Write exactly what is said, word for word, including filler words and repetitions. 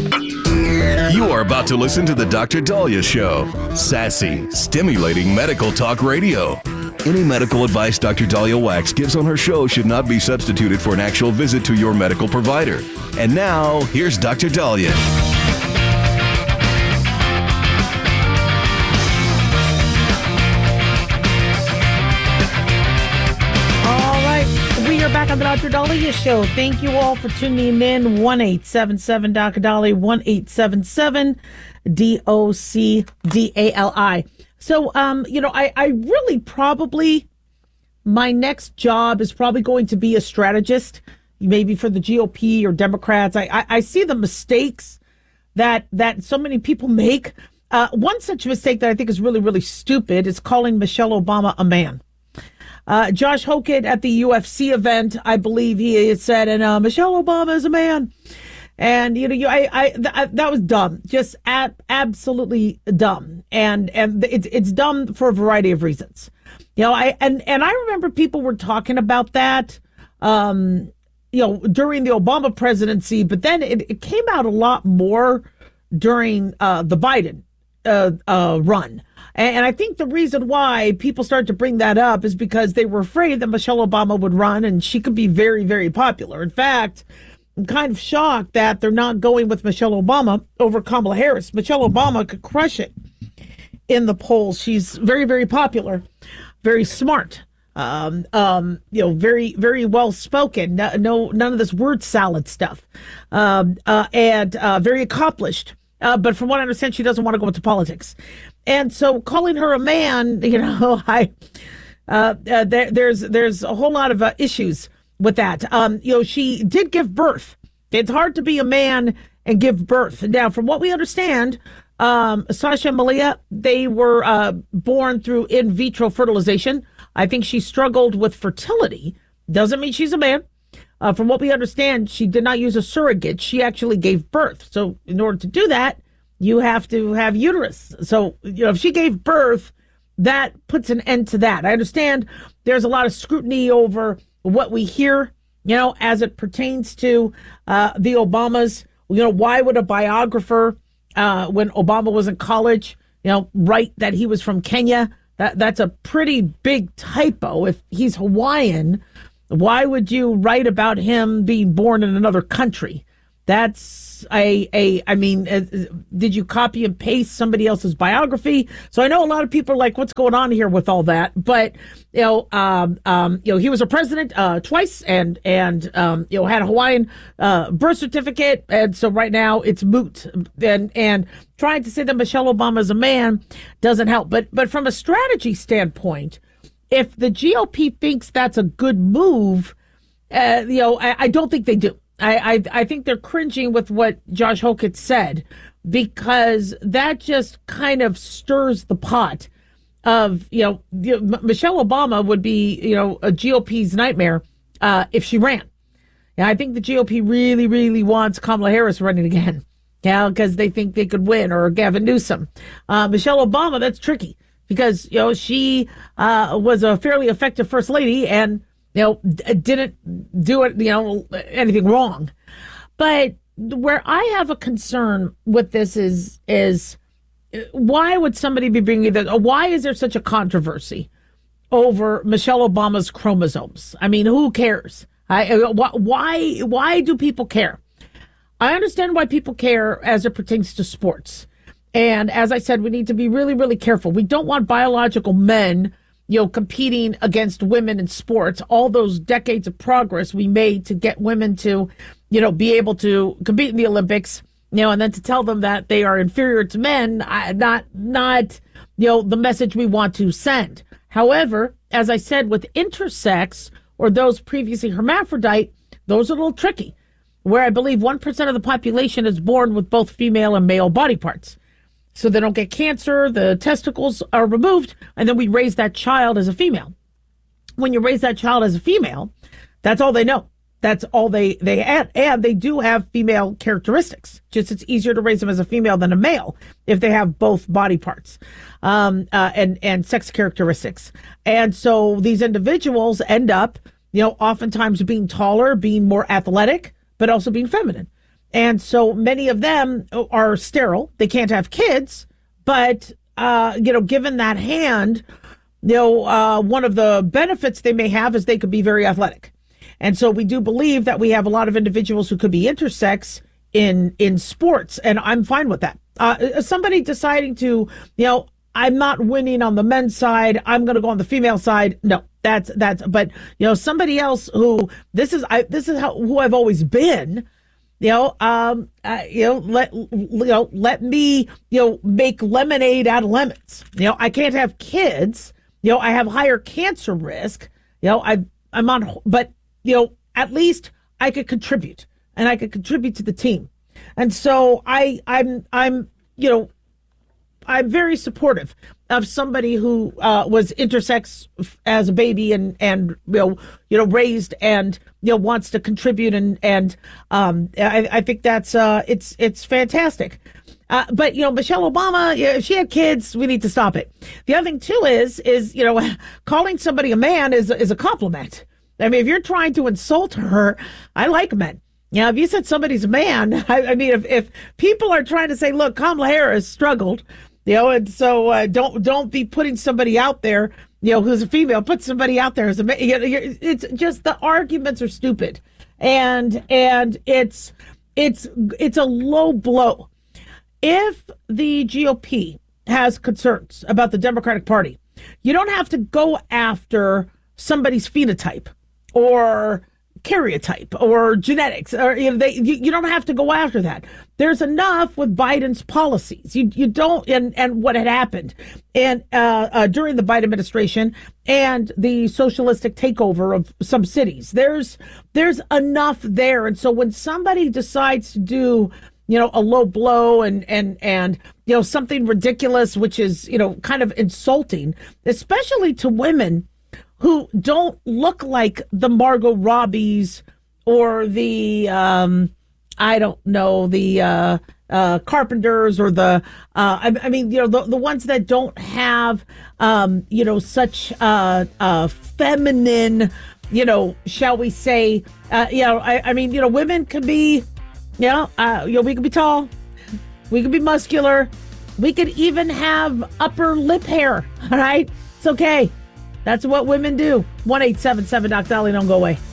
You are about to listen to the Doctor Daliah Show. Sassy, stimulating medical talk radio. Any medical advice Doctor Daliah Wax gives on her show should not be substituted for an actual visit to your medical provider. And now, here's Doctor Daliah. Back on the Doctor Daliah Show. Thank you all for tuning in. one eight seven seven Doctor Daliah, one eight seven seven D O C D A L I. So, um, you know, I, I really probably, my next job is probably going to be a strategist, maybe for the G O P or Democrats. I, I, I see the mistakes that, that so many people make. Uh, one such mistake that I think is really, really stupid is calling Michelle Obama a man. Uh, Josh Hokett at the U F C event, I believe he had said, and uh, Michelle Obama is a man. And, you know, you, I, I, th- that was dumb, just ab- absolutely dumb. And, and it's, it's dumb for a variety of reasons. You know, I, and, and I remember people were talking about that, um, you know, during the Obama presidency, but then it, it came out a lot more during, uh, the Biden, uh, uh, run. And I think the reason why people started to bring that up is because they were afraid that Michelle Obama would run and she could be very, very popular. In fact, I'm kind of shocked that they're not going with Michelle Obama over Kamala Harris. Michelle Obama could crush it in the polls. She's very, very popular, very smart, um, um, you know, very, very well spoken. No, no, none of this word salad stuff, um, uh, and uh, very accomplished. Uh, but from what I understand, she doesn't want to go into politics. And so calling her a man, you know, I uh, uh, there, there's there's a whole lot of uh, issues with that. Um, you know, she did give birth. It's hard to be a man and give birth. Now, from what we understand, um, Sasha and Malia, they were uh, born through in vitro fertilization. I think she struggled with fertility. Doesn't mean she's a man. Uh, from what we understand, she did not use a surrogate. She actually gave birth. So in order to do that, you have to have uterus. So, you know, if she gave birth, that puts an end to that. I understand there's a lot of scrutiny over what we hear, you know, as it pertains to uh, the Obamas. You know, why would a biographer, uh, when Obama was in college, you know, write that he was from Kenya? That That's a pretty big typo. If he's Hawaiian, why would you write about him being born in another country? That's a, a, I mean, uh, did you copy and paste somebody else's biography? So I know a lot of people are like, what's going on here with all that? But, you know, um, um, you know, he was a president, uh, twice and, and, um, you know, had a Hawaiian, uh, birth certificate. And so right now it's moot. And, and trying to say that Michelle Obama is a man doesn't help. But, but from a strategy standpoint, if the G O P thinks that's a good move, uh, you know, I, I don't think they do. I, I I think they're cringing with what Josh Hokett said, because that just kind of stirs the pot of, you know, Michelle Obama would be, you know, a G O P's nightmare uh, if she ran. Yeah, I think the G O P really, really wants Kamala Harris running again. Yeah, because they think they could win, or Gavin Newsom. Uh, Michelle Obama, that's tricky because, you know, she uh, was a fairly effective first lady and, you know, d- didn't do it, you know, anything wrong. But where I have a concern with this is, is why would somebody be bringing that? Why is there such a controversy over Michelle Obama's chromosomes? I mean, who cares? I, why, why do people care? I understand why people care as it pertains to sports. And as I said, we need to be really, really careful. We don't want biological men, you know, competing against women in sports. All those decades of progress we made to get women to, you know, be able to compete in the Olympics, you know, and then to tell them that they are inferior to men, not, not, you know, the message we want to send. However, as I said, with intersex or those previously hermaphrodite, those are a little tricky, where I believe one percent of the population is born with both female and male body parts. So they don't get cancer, the testicles are removed, and then we raise that child as a female. When you raise that child as a female, that's all they know. That's all they, they add. And they do have female characteristics. Just it's easier to raise them as a female than a male if they have both body parts um, uh, and, and sex characteristics. And so these individuals end up, you know, oftentimes being taller, being more athletic, but also being feminine. And so many of them are sterile. They can't have kids. But, uh, you know, given that hand, you know, uh, one of the benefits they may have is they could be very athletic. And so we do believe that we have a lot of individuals who could be intersex in in sports. And I'm fine with that. Uh, somebody deciding to, you know, I'm not winning on the men's side, I'm going to go on the female side. No, that's that's. But, you know, somebody else who this is I this is how who I've always been. You know, um, uh, you know, let you know, let me, you know, make lemonade out of lemons. You know, I can't have kids. You know, I have higher cancer risk. You know, I I'm on, but you know, at least I could contribute, and I could contribute to the team. And so I I'm I'm you know, I'm very supportive of somebody who uh, was intersex as a baby and and you know you know raised and you know wants to contribute and and um, I, I think that's uh, it's it's fantastic. Uh, but you know Michelle Obama, yeah, if she had kids, we need to stop it. The other thing too is is you know calling somebody a man is is a compliment. I mean, if you're trying to insult her, I like men. Yeah, if you said somebody's a man, I, I mean, if if people are trying to say, look, Kamala Harris struggled. You know, and so uh, don't don't be putting somebody out there, you know, who's a female. Put somebody out there as a man. You know, it's just the arguments are stupid, and and it's it's it's a low blow. If the G O P has concerns about the Democratic Party, you don't have to go after somebody's phenotype or karyotype or genetics, or you know, they you, you don't have to go after that. There's enough with Biden's policies. You you don't and and what had happened and uh, uh, during the Biden administration and the socialistic takeover of some cities. There's there's enough there, and so when somebody decides to do you know a low blow and and and you know something ridiculous, which is you know kind of insulting, especially to women who don't look like the Margot Robbies or the, um, I don't know, the uh, uh, Carpenters or the, uh, I, I mean, you know, the, the ones that don't have, um, you know, such uh, uh, feminine, you know, shall we say, uh, you know, I, I mean, you know, women can be, you know, uh, you know, we can be tall, we can be muscular, we could even have upper lip hair, all right? It's okay. That's what women do. one eight seven seven Doc Dolly. Don't go away.